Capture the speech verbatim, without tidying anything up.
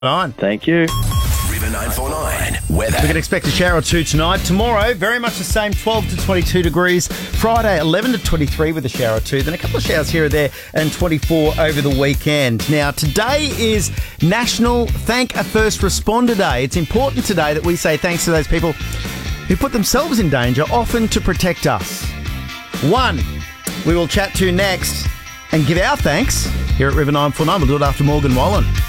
Nine. Thank you. River nine four nine weather. We can expect a shower or two tonight. Tomorrow, very much the same, twelve to twenty-two degrees. Friday, eleven to twenty-three with a shower or two. Then a couple of showers here or there, and twenty-four over the weekend. Now, today is National Thank a First Responder Day. It's important today that we say thanks to those people who put themselves in danger, often to protect us. One, we will chat to next and give our thanks here at River nine four nine. We'll do it after Morgan Wallen.